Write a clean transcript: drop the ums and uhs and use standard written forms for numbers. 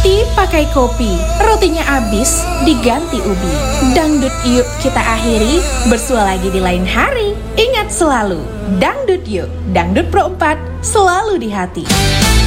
Roti pakai kopi, rotinya habis diganti ubi. Dangdut yuk kita akhiri, bersua lagi di lain hari. Ingat selalu, dangdut yuk, Dangdut Pro 4 selalu di hati.